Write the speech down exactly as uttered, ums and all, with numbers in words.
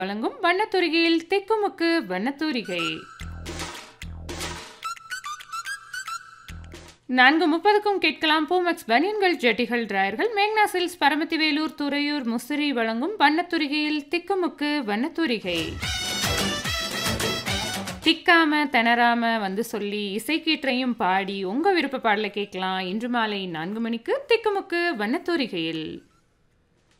வழங்கும் வண்ணத்தூரிகையில் திக்குமுக்கு வண்ணத்தூரிகை. நான்கு முப்பதுக்கும் கேட்கலாம் பூமெக்ஸ் பனியன்கள், ஜட்டிகள், டிராயர்கள், மேக்னா சில்க்ஸ், பரமத்திவேலூர், துறையூர், முசிறி வழங்கும் வண்ணத்தூரிகையில் திக்குமுக்கு வண்ணத்தூரிகை. திக்காம திணறாம வந்து சொல்லி இசைக்கீற்றையும் பாடி உங்க விருப்ப பாடலை கேட்கலாம். இன்று மாலை நான்கு மணிக்கு திக்குமுக்கு வண்ணத்தூரிகையில்.